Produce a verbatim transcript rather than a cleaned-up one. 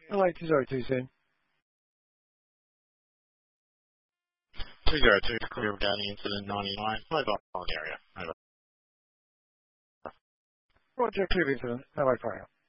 L A two zero two soon. two zero two, clear regarding incident ninety-nine, mobile area. Over. Roger, clear incident. L A fire.